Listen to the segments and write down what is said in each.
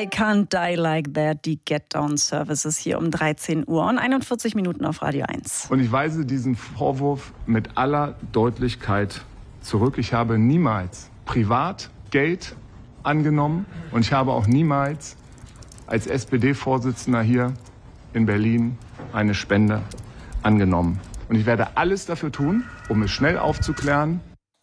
I Can't Die Like That, die Get Down Services hier um 13 Uhr und 41 Minuten auf Radio 1. Und ich weise diesen Vorwurf mit aller Deutlichkeit zurück. Ich habe niemals privat Geld angenommen und ich habe auch niemals als SPD-Vorsitzender hier in Berlin eine Spende angenommen. Und ich werde alles dafür tun, um es schnell aufzuklären.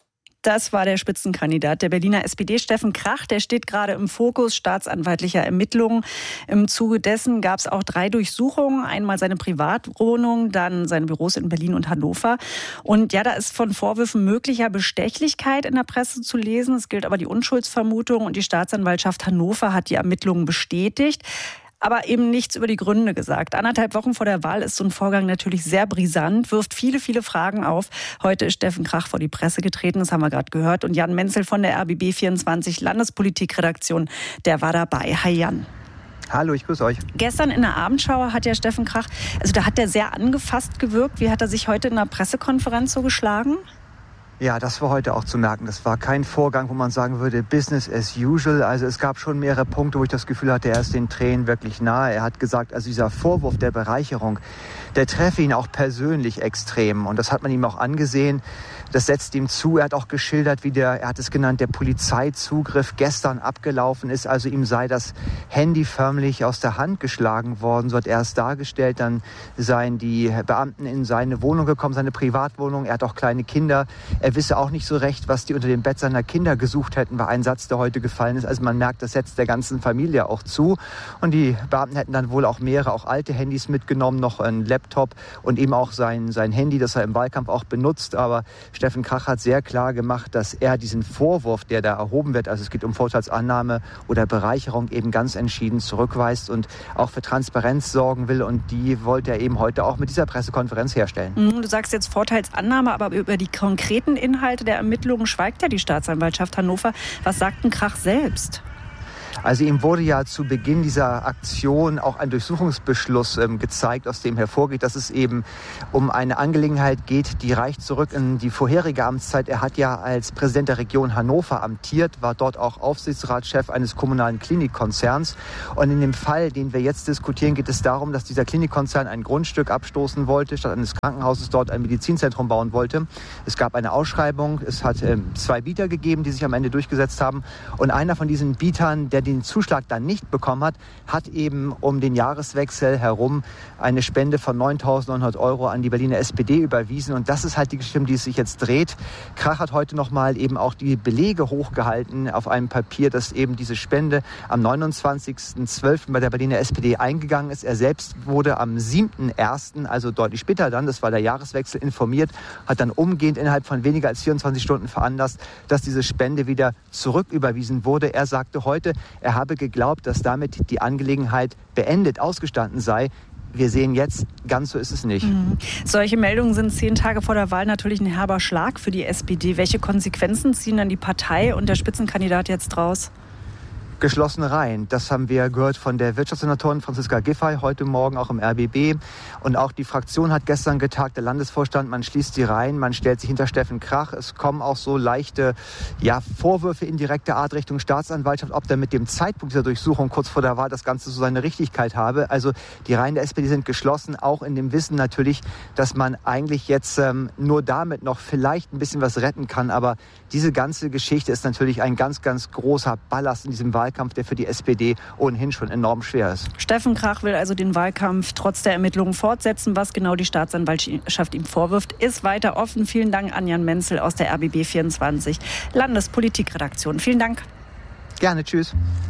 Das war der Spitzenkandidat der Berliner SPD, Steffen Krach. Der steht gerade im Fokus staatsanwaltlicher Ermittlungen. Im Zuge dessen gab es auch 3 Durchsuchungen. Einmal seine Privatwohnung, dann seine Büros in Berlin und Hannover. Und ja, da ist von Vorwürfen möglicher Bestechlichkeit in der Presse zu lesen. Es gilt aber die Unschuldsvermutung und die Staatsanwaltschaft Hannover hat die Ermittlungen bestätigt. Aber eben nichts über die Gründe gesagt. 1,5 Wochen vor der Wahl ist so ein Vorgang natürlich sehr brisant, wirft viele, viele Fragen auf. Heute ist Steffen Krach vor die Presse getreten, das haben wir gerade gehört. Und Jan Menzel von der RBB24 Landespolitikredaktion, der war dabei. Hi Jan. Hallo, ich grüße euch. Gestern in der Abendschau hat ja Steffen Krach, also da hat er sehr angefasst gewirkt. Wie hat er sich heute in der Pressekonferenz so geschlagen? Ja, das war heute auch zu merken. Das war kein Vorgang, wo man sagen würde, Business as usual. Also es gab schon mehrere Punkte, wo ich das Gefühl hatte, er ist den Tränen wirklich nahe. Er hat gesagt, also dieser Vorwurf der Bereicherung, der treffe ihn auch persönlich extrem. Und das hat man ihm auch angesehen. Das setzt ihm zu. Er hat auch geschildert, wie er hat es genannt, der Polizeizugriff gestern abgelaufen ist. Also ihm sei das Handy förmlich aus der Hand geschlagen worden. So hat er es dargestellt. Dann seien die Beamten in seine Wohnung gekommen, seine Privatwohnung. Er hat auch kleine Kinder. Er wisse auch nicht so recht, was die unter dem Bett seiner Kinder gesucht hätten, war ein Satz, der heute gefallen ist. Also man merkt, das setzt der ganzen Familie auch zu. Und die Beamten hätten dann wohl auch mehrere, auch alte Handys mitgenommen, noch ein Laptop und eben auch sein Handy, das er im Wahlkampf auch benutzt. Aber Steffen Krach hat sehr klar gemacht, dass er diesen Vorwurf, der da erhoben wird, also es geht um Vorteilsannahme oder Bereicherung, eben ganz entschieden zurückweist und auch für Transparenz sorgen will. Und die wollte er eben heute auch mit dieser Pressekonferenz herstellen. Du sagst jetzt Vorteilsannahme, aber über die konkreten Inhalte der Ermittlungen schweigt ja die Staatsanwaltschaft Hannover. Was sagt denn Krach selbst? Also ihm wurde ja zu Beginn dieser Aktion auch ein Durchsuchungsbeschluss gezeigt, aus dem hervorgeht, dass es eben um eine Angelegenheit geht, die reicht zurück in die vorherige Amtszeit. Er hat ja als Präsident der Region Hannover amtiert, war dort auch Aufsichtsratschef eines kommunalen Klinikkonzerns. Und in dem Fall, den wir jetzt diskutieren, geht es darum, dass dieser Klinikkonzern ein Grundstück abstoßen wollte, statt eines Krankenhauses dort ein Medizinzentrum bauen wollte. Es gab eine Ausschreibung, es hat 2 Bieter gegeben, die sich am Ende durchgesetzt haben. Und einer von diesen Bietern, der den Zuschlag dann nicht bekommen hat eben um den Jahreswechsel herum eine Spende von 9.900 € an die Berliner SPD überwiesen. Und das ist halt die Geschichte, um die es sich jetzt dreht. Krach hat heute nochmal eben auch die Belege hochgehalten auf einem Papier, dass eben diese Spende am 29.12. bei der Berliner SPD eingegangen ist. Er selbst wurde am 7.1., also deutlich später dann, das war der Jahreswechsel, informiert, hat dann umgehend innerhalb von weniger als 24 Stunden veranlasst, dass diese Spende wieder zurücküberwiesen wurde. Er sagte heute, er habe geglaubt, dass damit die Angelegenheit beendet, ausgestanden sei. Wir sehen jetzt, ganz so ist es nicht. Solche Meldungen sind 10 Tage vor der Wahl natürlich ein herber Schlag für die SPD. Welche Konsequenzen ziehen dann die Partei und der Spitzenkandidat jetzt draus? Geschlossene Reihen. Das haben wir gehört von der Wirtschaftssenatorin Franziska Giffey heute Morgen auch im RBB. Und auch die Fraktion hat gestern getagt, der Landesvorstand. Man schließt die Reihen, man stellt sich hinter Steffen Krach. Es kommen auch so leichte Vorwürfe indirekter Art Richtung Staatsanwaltschaft, ob der mit dem Zeitpunkt dieser Durchsuchung kurz vor der Wahl das Ganze so seine Richtigkeit habe. Also die Reihen der SPD sind geschlossen, auch in dem Wissen natürlich, dass man eigentlich jetzt nur damit noch vielleicht ein bisschen was retten kann. Aber diese ganze Geschichte ist natürlich ein ganz, ganz großer Ballast in diesem Wahlkampf, der für die SPD ohnehin schon enorm schwer ist. Steffen Krach will also den Wahlkampf trotz der Ermittlungen fortsetzen. Was genau die Staatsanwaltschaft ihm vorwirft, ist weiter offen. Vielen Dank an Jan Menzel aus der RBB24 Landespolitikredaktion. Vielen Dank. Gerne, tschüss.